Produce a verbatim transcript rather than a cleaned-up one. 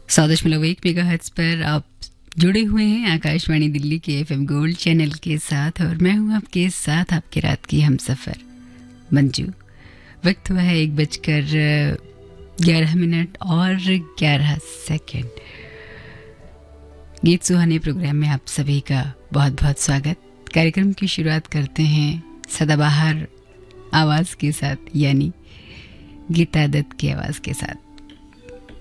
सौ दशमलव एक मेगाहर्ट्ज़ पर आप जुड़े हुए हैं आकाशवाणी दिल्ली के एफएम गोल्ड चैनल के साथ और मैं हूं आपके साथ आपकी रात की हमसफ़र मंजू। वक्त हुआ है एक बजकर ग्यारह मिनट और ग्यारह सेकंड। गीत सुहाने प्रोग्राम में आप सभी का बहुत बहुत स्वागत। कार्यक्रम की शुरुआत करते हैं सदाबहार आवाज़ के साथ, यानी गीता दत्त की आवाज़ के साथ।